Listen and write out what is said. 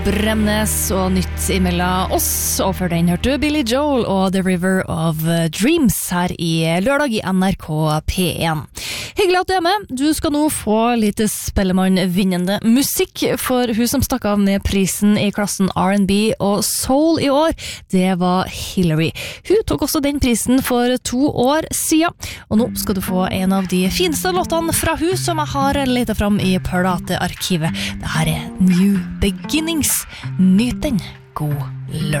Bremnes og nytt imellom oss, og for den hørte du Billy Joel og The River of Dreams her i lørdag i NRK P1. Hyggelig at du er med. Du skal nå få litt Spellemann-vinnende musikk, for hun som stakk av med prisen i klassen R&B og Soul i år, det var Hillary. Hun tok også den prisen for 2 år siden, og nå skal du få en av de fineste låtene fra hun som jeg har letet fram i platearkivet. Det her er New Beginnings. Nyt den. God lørdag.